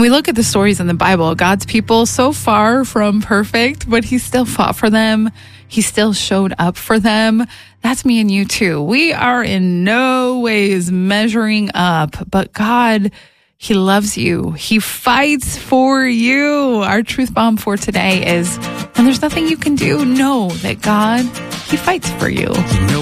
we look at the stories in the Bible, God's people so far from perfect, but he still fought for them. He still showed up for them. That's me and you too. We are in no ways measuring up, but God, he loves you. He fights for you. Our truth bomb for today is, and there's nothing you can do, know that God, he fights for you.